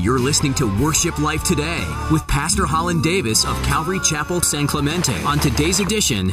You're listening to Worship Life Today with Pastor Holland Davis of Calvary Chapel, San Clemente. On today's edition,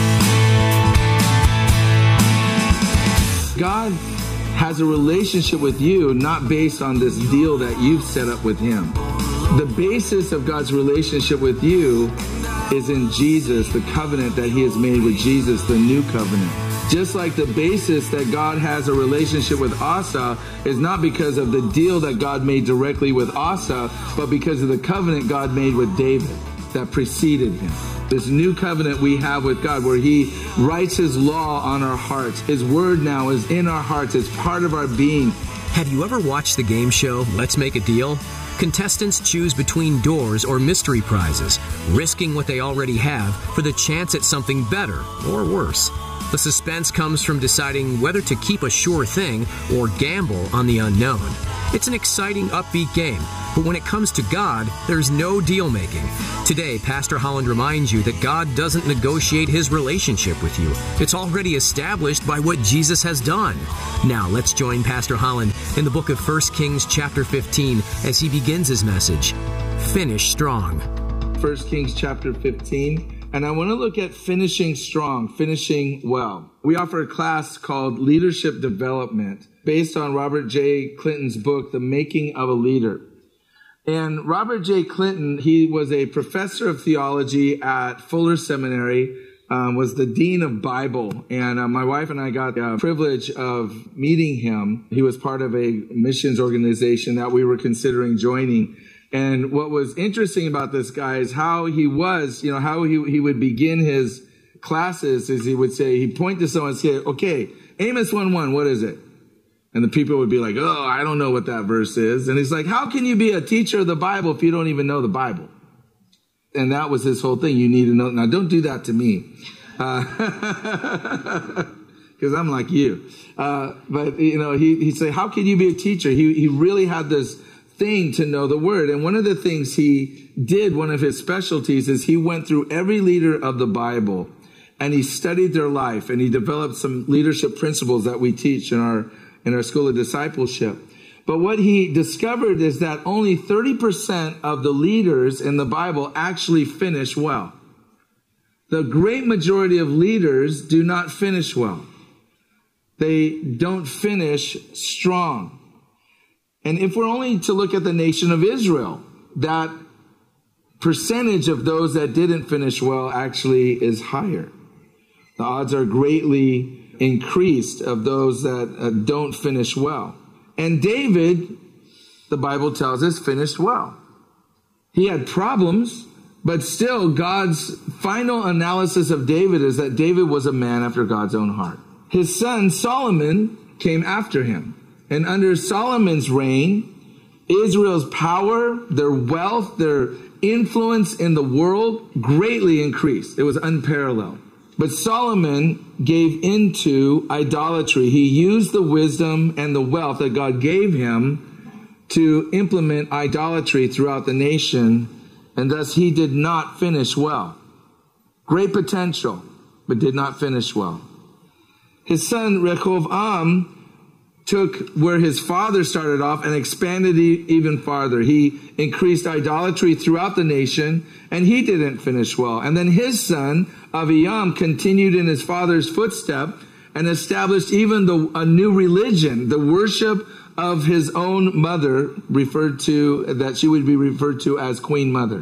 God has a relationship with you not based on this deal that you've set up with Him. The basis of God's relationship with you is in Jesus, the covenant that He has made with Jesus, the new covenant. Just like the basis that God has a relationship with Asa is not because of the deal that God made directly with Asa, but because of the covenant God made with David that preceded him. This new covenant we have with God where He writes His law on our hearts. His word now is in our hearts. It's part of our being. Have you ever watched the game show Let's Make a Deal? Contestants choose between doors or mystery prizes, risking what they already have for the chance at something better or worse. The suspense comes from deciding whether to keep a sure thing or gamble on the unknown. It's an exciting, upbeat game, but when it comes to God, there's no deal-making. Today, Pastor Holland reminds you that God doesn't negotiate His relationship with you. It's already established by what Jesus has done. Now, let's join Pastor Holland in the book of 1 Kings chapter 15 as he begins his message, Finish Strong. 1 Kings chapter 15. And I want to look at finishing strong, finishing well. We offer a class called Leadership Development based on Robert J. Clinton's book, The Making of a Leader. And Robert J. Clinton, he was a professor of theology at Fuller Seminary, was the dean of Bible. And my wife and I got the privilege of meeting him. He was part of a missions organization that we were considering joining. And what was interesting about this guy is how he was, how he would begin his classes is he would say, he'd point to someone and say, okay, Amos 1:1, what is it? And the people would be like, oh, I don't know what that verse is. And he's like, how can you be a teacher of the Bible if you don't even know the Bible? And that was his whole thing. You need to know. Now, don't do that to me. Because I'm like you. But he'd say, how can you be a teacher? He really had this thing to know the word. And one of the things he did, one of his specialties, is he went through every leader of the Bible and he studied their life and he developed some leadership principles that we teach in our School of Discipleship. But what he discovered is that only 30% of the leaders in the Bible actually finish well. The great majority of leaders do not finish well. They don't finish strong. And if we're only to look at the nation of Israel, that percentage of those that didn't finish well actually is higher. The odds are greatly increased of those that don't finish well. And David, the Bible tells us, finished well. He had problems, but still God's final analysis of David is that David was a man after God's own heart. His son Solomon came after him. And under Solomon's reign, Israel's power, their wealth, their influence in the world greatly increased. It was unparalleled. But Solomon gave into idolatry. He used the wisdom and the wealth that God gave him to implement idolatry throughout the nation, and thus he did not finish well. Great potential, but did not finish well. His son Rehoboam took where his father started off and expanded even farther. He increased idolatry throughout the nation, and he didn't finish well. And then his son, Abijam, continued in his father's footstep and established even a new religion, the worship of his own mother, that she would be referred to as Queen Mother.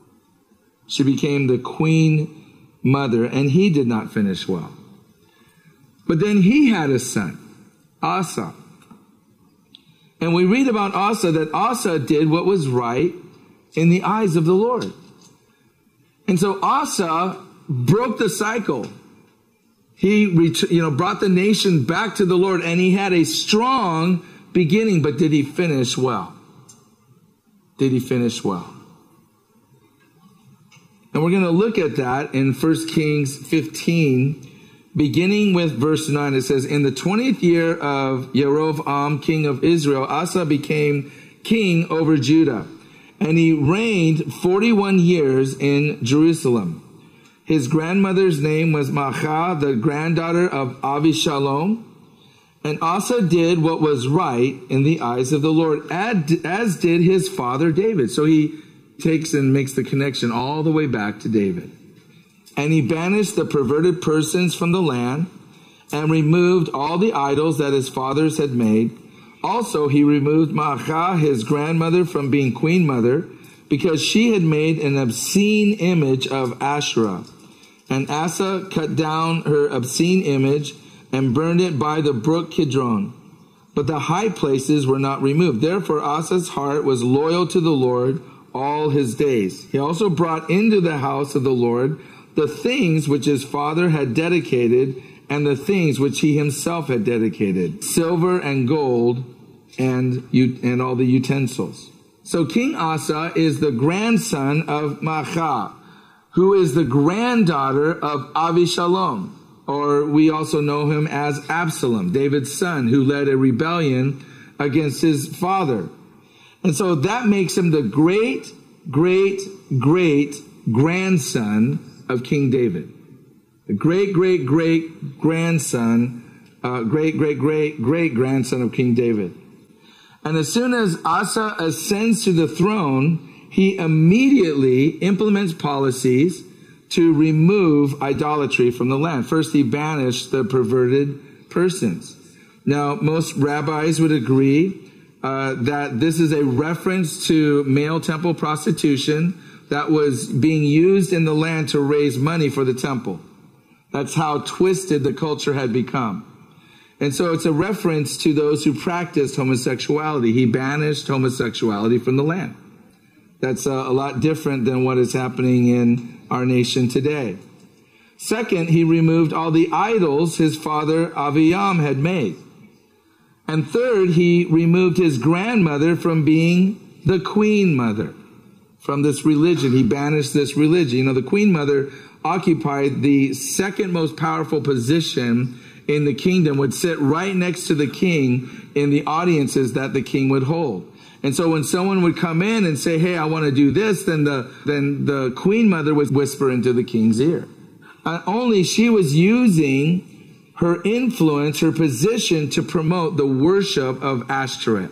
She became the Queen Mother, and he did not finish well. But then he had a son, Asa. And we read about Asa that Asa did what was right in the eyes of the Lord. And so Asa broke the cycle. He brought the nation back to the Lord, and he had a strong beginning, but did he finish well? Did he finish well? And we're going to look at that in 1 Kings 15, beginning with verse 9. It says, in the 20th year of Jeroboam, king of Israel, Asa became king over Judah, and he reigned 41 years in Jerusalem. His grandmother's name was Maachah, the granddaughter of Avishalom. And Asa did what was right in the eyes of the Lord, as did his father David. So he takes and makes the connection all the way back to David. And he banished the perverted persons from the land and removed all the idols that his fathers had made. Also, he removed Maachah, his grandmother, from being queen mother, because she had made an obscene image of Asherah. And Asa cut down her obscene image and burned it by the brook Kidron. But the high places were not removed. Therefore, Asa's heart was loyal to the Lord all his days. He also brought into the house of the Lord the things which his father had dedicated and the things which he himself had dedicated, silver and gold and all the utensils. So King Asa is the grandson of Maachah, who is the granddaughter of Avishalom, or we also know him as Absalom, David's son, who led a rebellion against his father. And so that makes him the great, great, great grandson of King David. The great, great, great grandson, great, great, great, great grandson of King David. And as soon as Asa ascends to the throne, he immediately implements policies to remove idolatry from the land. First, he banished the perverted persons. Now, most rabbis would agree that this is a reference to male temple prostitution that was being used in the land to raise money for the temple. That's how twisted the culture had become. And so it's a reference to those who practiced homosexuality. He banished homosexuality from the land. That's a lot different than what is happening in our nation today. Second, he removed all the idols his father Aviam had made. And third, he removed his grandmother from being the queen mother. From this religion, he banished this religion. You know, the queen mother occupied the second most powerful position in the kingdom, would sit right next to the king in the audiences that the king would hold. And so when someone would come in and say, hey, I want to do this, then the queen mother would whisper into the king's ear. Only she was using her influence, her position to promote the worship of Ashtoreth,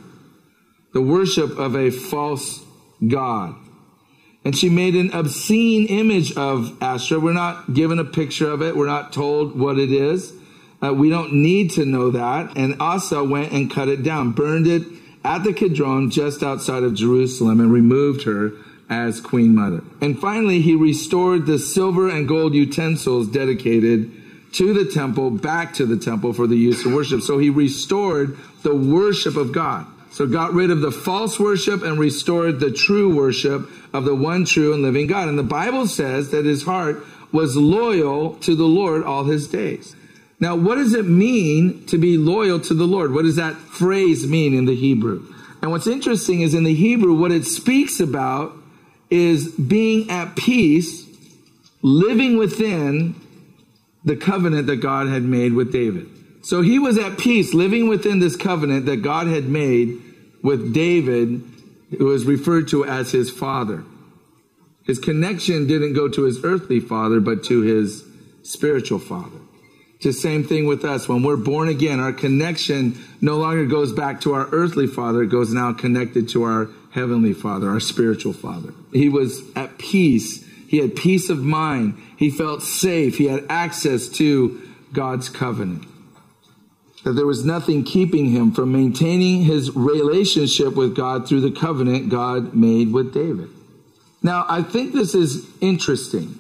the worship of a false god. And she made an obscene image of Ashtoreth. We're not given a picture of it. We're not told what it is. We don't need to know that. And Asa went and cut it down, burned it at the Kidron just outside of Jerusalem, and removed her as queen mother. And finally, he restored the silver and gold utensils dedicated to the temple back to the temple for the use of worship. So he restored the worship of God. So got rid of the false worship and restored the true worship of the one true and living God. And the Bible says that his heart was loyal to the Lord all his days. Now, what does it mean to be loyal to the Lord? What does that phrase mean in the Hebrew? And what's interesting is in the Hebrew, what it speaks about is being at peace, living within the covenant that God had made with David. So he was at peace, living within this covenant that God had made with David, who was referred to as his father. His connection didn't go to his earthly father, but to his spiritual father. It's the same thing with us. When we're born again, our connection no longer goes back to our earthly father. It goes now connected to our heavenly father, our spiritual father. He was at peace. He had peace of mind. He felt safe. He had access to God's covenant. That there was nothing keeping him from maintaining his relationship with God through the covenant God made with David. Now, I think this is interesting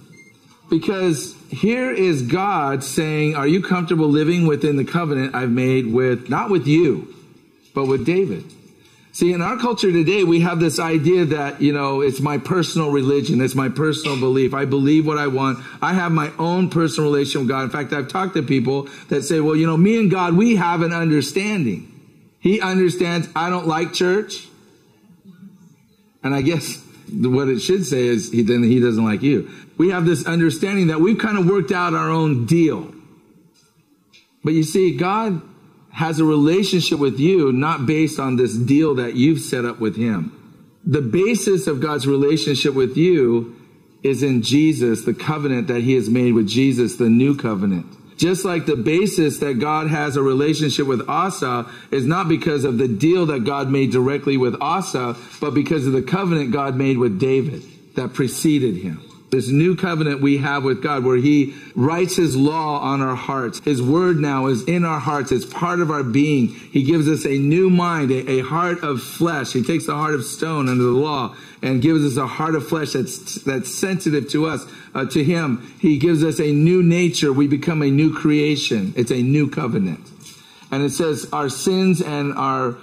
because here is God saying, are you comfortable living within the covenant I've made with, not with you, but with David? See, in our culture today, we have this idea that, it's my personal religion. It's my personal belief. I believe what I want. I have my own personal relationship with God. In fact, I've talked to people that say, well, me and God, we have an understanding. He understands I don't like church. And I guess what it should say is he doesn't like you. We have this understanding that we've kind of worked out our own deal. But you see, God has a relationship with you, not based on this deal that you've set up with him. The basis of God's relationship with you is in Jesus, the covenant that he has made with Jesus, the new covenant. Just like the basis that God has a relationship with Asa is not because of the deal that God made directly with Asa, but because of the covenant God made with David that preceded him. This new covenant we have with God where he writes his law on our hearts. His word now is in our hearts. It's part of our being. He gives us a new mind, a heart of flesh. He takes the heart of stone under the law and gives us a heart of flesh that's sensitive to us, to him. He gives us a new nature. We become a new creation. It's a new covenant. And it says our sins and our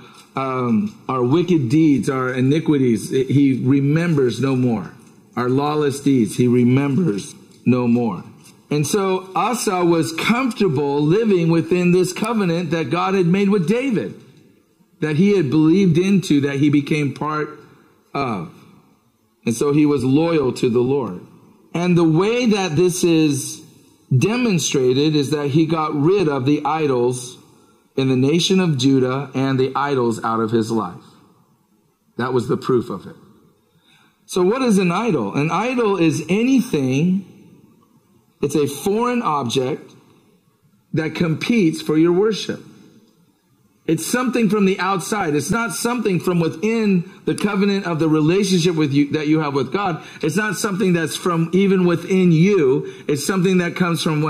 wicked deeds, our iniquities, he remembers no more. Our lawless deeds, he remembers no more. And so Asa was comfortable living within this covenant that God had made with David, that he had believed into, that he became part of. And so he was loyal to the Lord. And the way that this is demonstrated is that he got rid of the idols in the nation of Judah and the idols out of his life. That was the proof of it. So what is an idol? An idol is anything, it's a foreign object that competes for your worship. It's something from the outside. It's not something from within the covenant of the relationship with you that you have with God. It's not something that's from even within you. It's something that comes from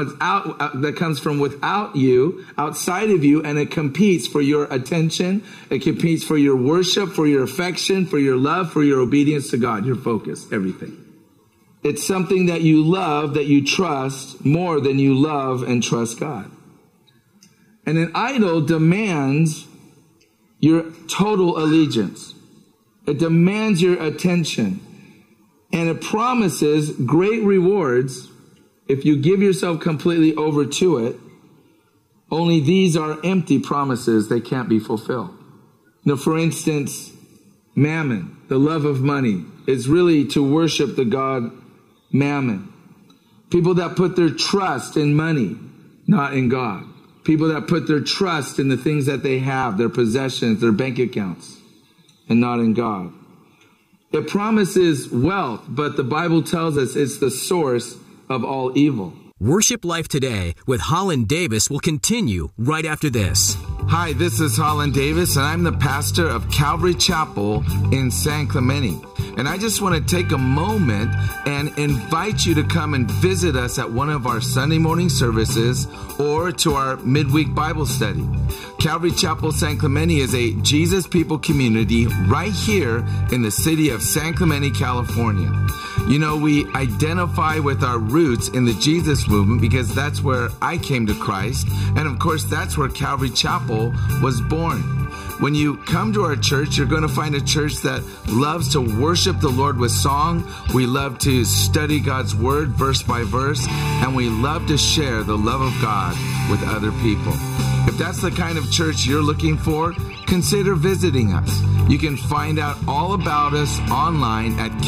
without you, outside of you, and it competes for your attention. It competes for your worship, for your affection, for your love, for your obedience to God, your focus, everything. It's something that you love, that you trust more than you love and trust God. And an idol demands your total allegiance. It demands your attention. And it promises great rewards if you give yourself completely over to it. Only these are empty promises. They can't be fulfilled. You know, for instance, mammon, the love of money, is really to worship the god Mammon. People that put their trust in money, not in God. People that put their trust in the things that they have, their possessions, their bank accounts, and not in God. It promises wealth, but the Bible tells us it's the source of all evil. Worship Life Today with Holland Davis will continue right after this. Hi, this is Holland Davis, and I'm the pastor of Calvary Chapel in San Clemente. And I just want to take a moment and invite you to come and visit us at one of our Sunday morning services or to our midweek Bible study. Calvary Chapel San Clemente is a Jesus People community right here in the city of San Clemente, California. You know, we identify with our roots in the Jesus movement because that's where I came to Christ. And of course, that's where Calvary Chapel was born. When you come to our church, you're going to find a church that loves to worship the Lord with song. We love to study God's word verse by verse, and we love to share the love of God with other people. If that's the kind of church you're looking for, consider visiting us. You can find out all about us online at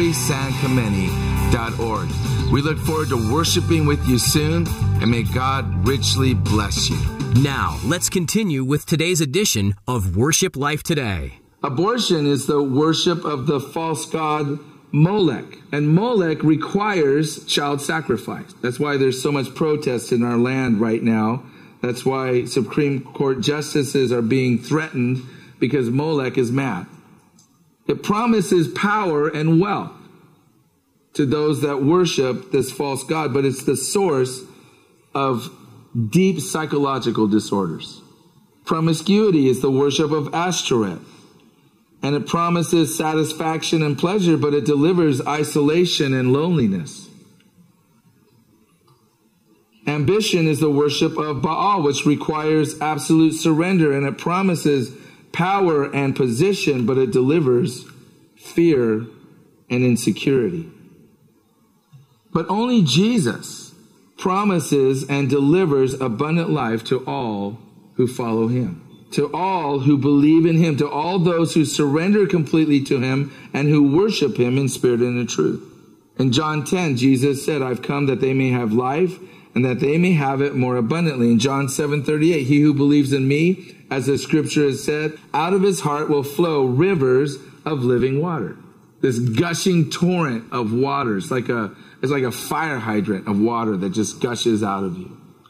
calvarysanclemente.org. We look forward to worshiping with you soon, and may God richly bless you. Now, let's continue with today's edition of Worship Life Today. Abortion is the worship of the false god Molech. And Molech requires child sacrifice. That's why there's so much protest in our land right now. That's why Supreme Court justices are being threatened, because Molech is mad. It promises power and wealth to those that worship this false god, but it's the source of deep psychological disorders. Promiscuity is the worship of Ashtoreth, and it promises satisfaction and pleasure, but it delivers isolation and loneliness. Ambition is the worship of Baal, which requires absolute surrender, and it promises power and position, but it delivers fear and insecurity. But only Jesus promises and delivers abundant life to all who follow him, to all who believe in him, to all those who surrender completely to him and who worship him in spirit and in truth. In John 10, Jesus said, I've come that they may have life and that they may have it more abundantly. In John 7:38, he who believes in me, as the scripture has said, out of his heart will flow rivers of living water. This gushing torrent of water. It's like a fire hydrant of water that just gushes out of you.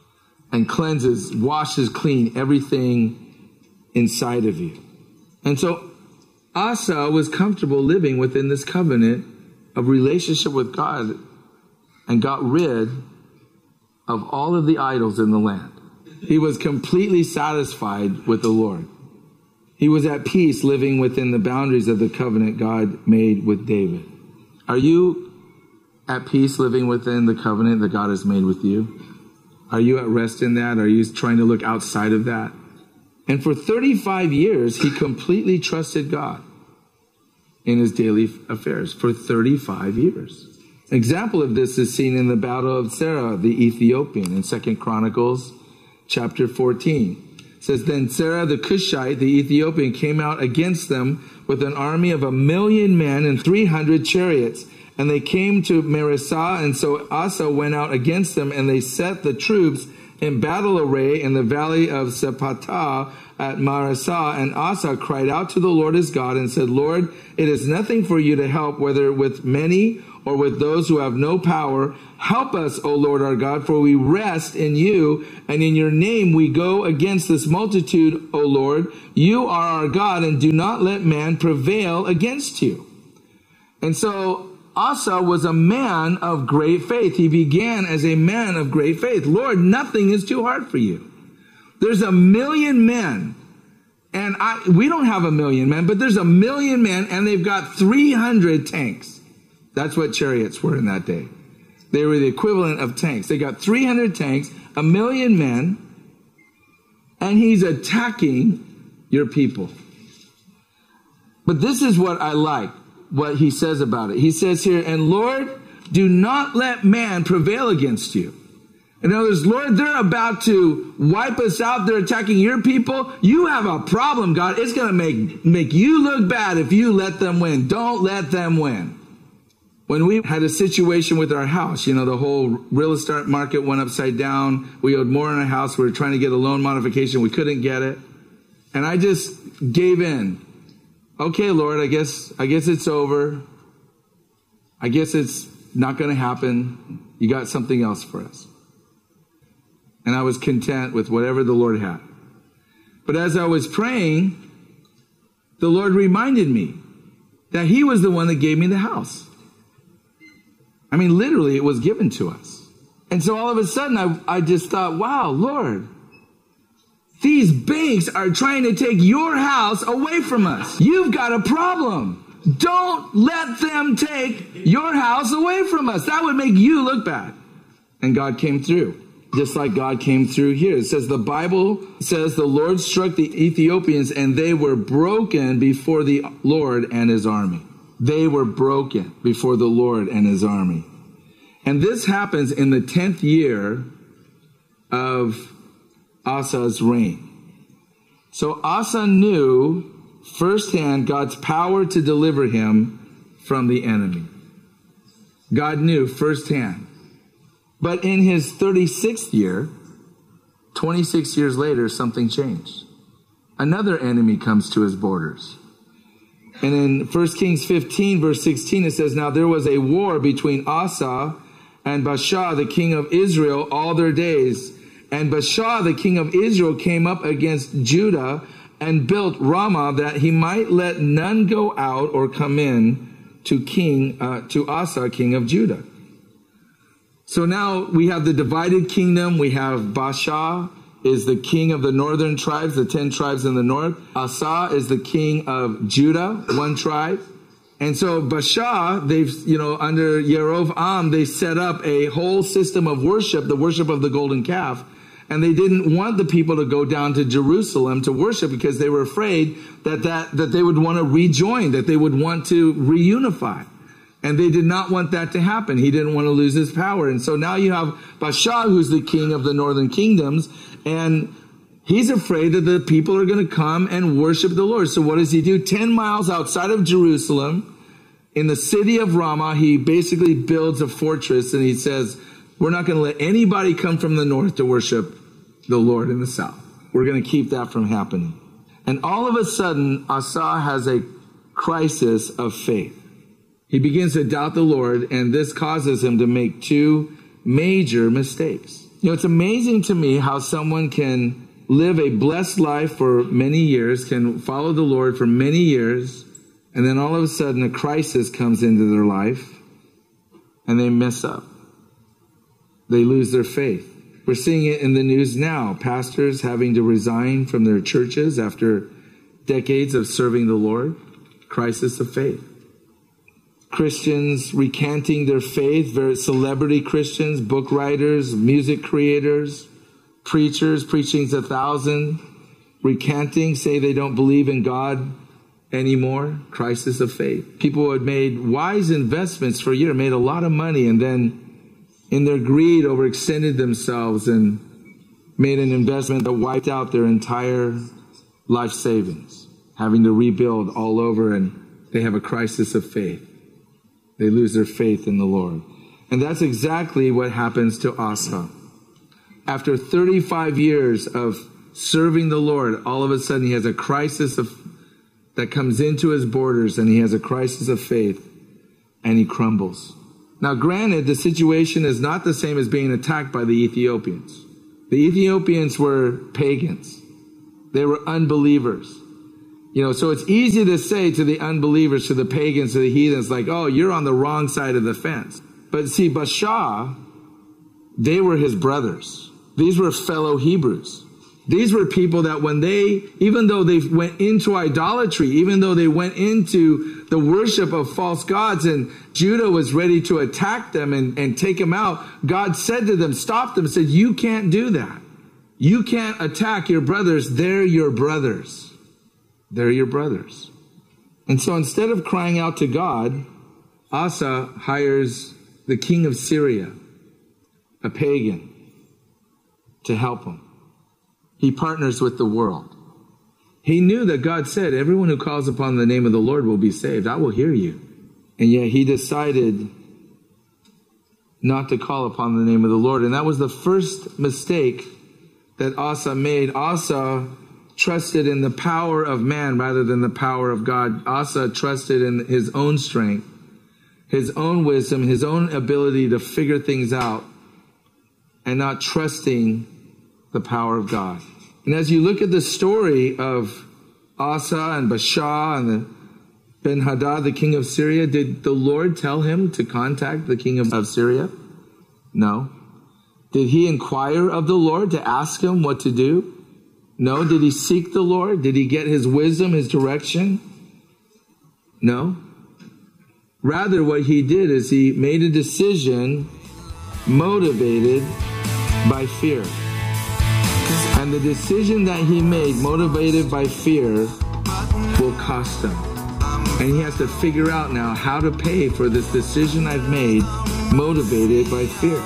and cleanses, washes clean everything inside of you. And so Asa was comfortable living within this covenant of relationship with God and got rid of all of the idols in the land. He was completely satisfied with the Lord. He was at peace living within the boundaries of the covenant God made with David. Are you at peace living within the covenant that God has made with you? Are you at rest in that? Are you trying to look outside of that? And for 35 years, he completely trusted God in his daily affairs. For 35 years. An example of this is seen in the battle of Sarah, the Ethiopian, in 2 Chronicles chapter 14. It says, then Sarah the Cushite, the Ethiopian, came out against them with an army of 1,000,000 men and 300 chariots. And they came to Marisah, and so Asa went out against them, and they set the troops in battle array in the valley of Sepatah at Marisah. And Asa cried out to the Lord his God and said, Lord, it is nothing for you to help, whether with many or with those who have no power. Help us, O Lord our God, for we rest in you, and in your name we go against this multitude, O Lord. You are our God, and do not let man prevail against you. And so Asa was a man of great faith. He began as a man of great faith. Lord, nothing is too hard for you. There's 1,000,000 men. And we don't have 1,000,000 men, but there's 1,000,000 men, and they've got 300 tanks. That's what chariots were in that day. They were the equivalent of tanks. They got 300 tanks, 1,000,000 men, and he's attacking your people. But this is what I like, what he says about it. He says here, and Lord, do not let man prevail against you. In other words, Lord, they're about to wipe us out. They're attacking your people. You have a problem, God. It's going to make you look bad if you let them win. Don't let them win. When we had a situation with our house, the whole real estate market went upside down. We owed more on our house. We were trying to get a loan modification. We couldn't get it. And I just gave in. Okay, Lord, I guess it's over. I guess it's not going to happen. You got something else for us. And I was content with whatever the Lord had. But as I was praying, the Lord reminded me that he was the one that gave me the house. I mean, literally, it was given to us. And so all of a sudden, I just thought, wow, Lord, these banks are trying to take your house away from us. You've got a problem. Don't let them take your house away from us. That would make you look bad. And God came through, just like God came through here. It says, the Bible says the Lord struck the Ethiopians and they were broken before the Lord and his army. They were broken before the Lord and his army. And this happens in the 10th year of Asa's reign. So Asa knew firsthand God's power to deliver him from the enemy. God knew firsthand. But in his 36th year, 26 years later, something changed. Another enemy comes to his borders. And in 1 Kings 15, verse 16, it says, now there was a war between Asa and Baasha, the king of Israel, all their days. And Baasha, the king of Israel, came up against Judah and built Ramah, that he might let none go out or come in to Asa, king of Judah. So now we have the divided kingdom. We have Baasha is the king of the northern tribes, the 10 tribes in the north. Asa is the king of Judah, one tribe. And so Baasha, under Yerovam, they set up a whole system of worship, the worship of the golden calf. And they didn't want the people to go down to Jerusalem to worship because they were afraid that they would want to rejoin, that they would want to reunify. And they did not want that to happen. He didn't want to lose his power. And so now you have Baasha, who's the king of the northern kingdoms, and he's afraid that the people are going to come and worship the Lord. So what does he do? 10 miles outside of Jerusalem, in the city of Ramah, he basically builds a fortress, and he says, we're not going to let anybody come from the north to worship the Lord in the south. We're going to keep that from happening. And all of a sudden, Asa has a crisis of faith. He begins to doubt the Lord, and this causes him to make two major mistakes. You know, it's amazing to me how someone can live a blessed life for many years, can follow the Lord for many years, and then all of a sudden a crisis comes into their life and they mess up. They lose their faith. We're seeing it in the news now. Pastors having to resign from their churches after decades of serving the Lord. Crisis of faith. Christians recanting their faith, very celebrity Christians, book writers, music creators, preachers, preaching to 1,000, recanting, say they don't believe in God anymore. Crisis of faith. People who had made wise investments for a year, made a lot of money, and then in their greed overextended themselves and made an investment that wiped out their entire life savings, having to rebuild all over, and they have a crisis of faith. They lose their faith in the Lord. And that's exactly what happens to Asa. After 35 years of serving the Lord, all of a sudden he has a crisis that comes into his borders, and he has a crisis of faith, and he crumbles. Now, granted, the situation is not the same as being attacked by the Ethiopians. The Ethiopians were pagans. They were unbelievers. You know, so it's easy to say to the unbelievers, to the pagans, to the heathens, like, oh, you're on the wrong side of the fence. But see, Baasha, they were his brothers. These were fellow Hebrews. These were people that when even though they went into idolatry, even though they went into the worship of false gods, and Judah was ready to attack them and take them out, God said to them, stopped them, said, you can't do that. You can't attack your brothers. They're your brothers. They're your brothers. And so instead of crying out to God, Asa hires the king of Syria, a pagan, to help him. He partners with the world. He knew that God said, everyone who calls upon the name of the Lord will be saved. I will hear you. And yet he decided not to call upon the name of the Lord. And that was the first mistake that Asa made. Asa trusted in the power of man rather than the power of God. Asa trusted in his own strength, his own wisdom, his own ability to figure things out, and not trusting the power of God. And as you look at the story of Asa and Baasha and the Ben-Hadad, the king of Syria, did the Lord tell him to contact the king of Syria? No. Did he inquire of the Lord to ask him what to do? No. Did he seek the Lord? Did he get his wisdom, his direction? No. Rather, what he did is he made a decision motivated by fear. And the decision that he made, motivated by fear, will cost him. And he has to figure out now how to pay for this decision I've made, motivated by fear.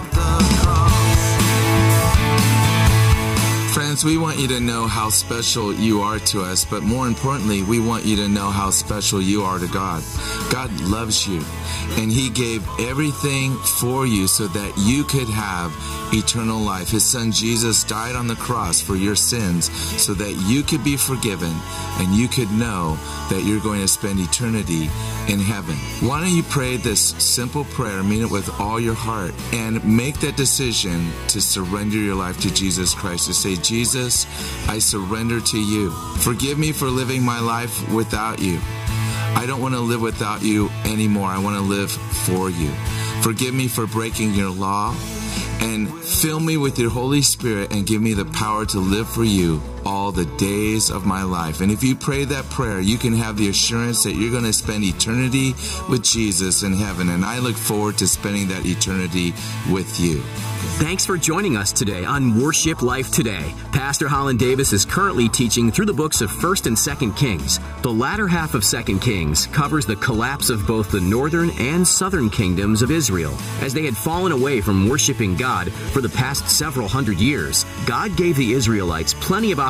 Friends, we want you to know how special you are to us, but more importantly, we want you to know how special you are to God. God loves you, and he gave everything for you so that you could have eternal life. His son Jesus died on the cross for your sins so that you could be forgiven and you could know that you're going to spend eternity in heaven. Why don't you pray this simple prayer, mean it with all your heart, and make that decision to surrender your life to Jesus Christ, to say, Jesus, I surrender to you. Forgive me for living my life without you. I don't want to live without you anymore. I want to live for you. Forgive me for breaking your law, and fill me with your Holy Spirit and give me the power to live for you all the days of my life. And if you pray that prayer, you can have the assurance that you're going to spend eternity with Jesus in heaven. And I look forward to spending that eternity with you. Thanks for joining us today on Worship Life Today. Pastor Holland Davis is currently teaching through the books of 1st and 2nd Kings. The latter half of 2nd Kings covers the collapse of both the northern and southern kingdoms of Israel. As they had fallen away from worshiping God for the past several hundred years, God gave the Israelites plenty of opportunities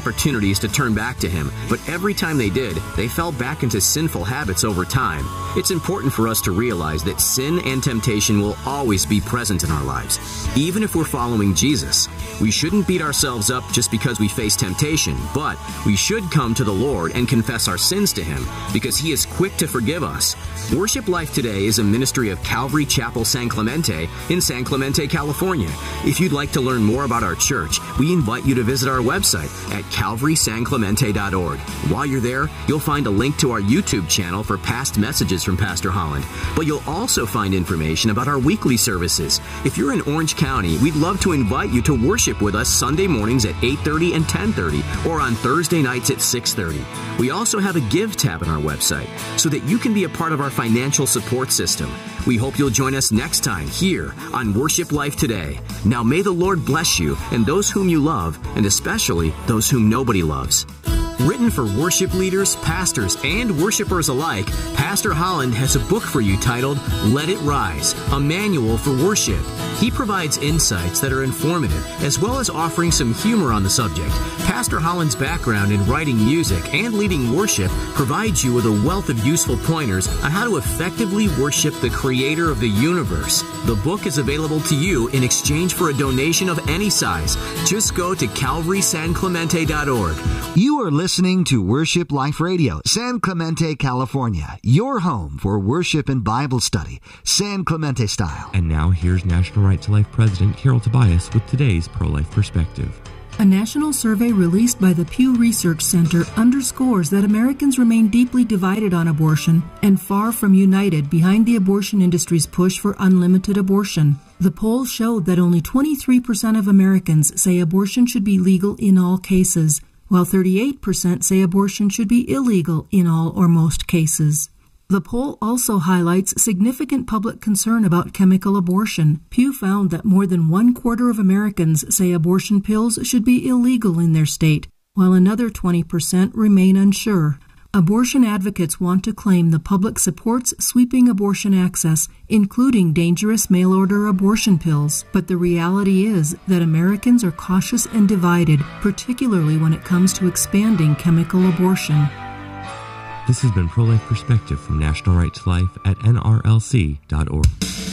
opportunities to turn back to Him, but every time they did, they fell back into sinful habits over time. It's important for us to realize that sin and temptation will always be present in our lives, even if we're following Jesus. We shouldn't beat ourselves up just because we face temptation, but we should come to the Lord and confess our sins to Him, because He is quick to forgive us. Worship Life Today is a ministry of Calvary Chapel San Clemente in San Clemente, California. If you'd like to learn more about our church, we invite you to visit our website at calvarysanclemente.org. While you're there, you'll find a link to our YouTube channel for past messages from Pastor Holland, but you'll also find information about our weekly services. If you're in Orange County, we'd love to invite you to worship with us Sunday mornings at 8:30 and 10:30, or on Thursday nights at 6:30. We also have a Give tab on our website so that you can be a part of our financial support system. We hope you'll join us next time here on Worship Life Today. Now may the Lord bless you and those whom you love, and especially those whom nobody loves. Written for worship leaders, pastors, and worshipers alike, Pastor Holland has a book for you titled Let It Rise, a manual for worship. He provides insights that are informative, as well as offering some humor on the subject. Pastor Holland's background in writing music and leading worship provides you with a wealth of useful pointers on how to effectively worship the Creator of the universe. The book is available to you in exchange for a donation of any size. Just go to calvarysanclemente.org. You are listening to Worship Life Radio, San Clemente, California, your home for worship and Bible study, San Clemente style. And now here's National Right to Life President Carol Tobias with today's pro-life perspective. A national survey released by the Pew Research Center underscores that Americans remain deeply divided on abortion and far from united behind the abortion industry's push for unlimited abortion. The poll showed that only 23% of Americans say abortion should be legal in all cases, while 38% say abortion should be illegal in all or most cases. The poll also highlights significant public concern about chemical abortion. Pew found that more than 1/4 of Americans say abortion pills should be illegal in their state, while another 20% remain unsure. Abortion advocates want to claim the public supports sweeping abortion access, including dangerous mail-order abortion pills. But the reality is that Americans are cautious and divided, particularly when it comes to expanding chemical abortion. This has been Pro-Life Perspective from National Right to Life at nrlc.org.